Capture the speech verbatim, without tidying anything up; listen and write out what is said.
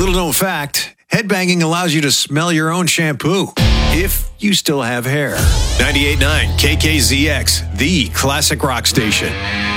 Little known fact, headbanging allows you to smell your own shampoo, if you still have hair. ninety-eight point nine K K Z X, the classic rock station.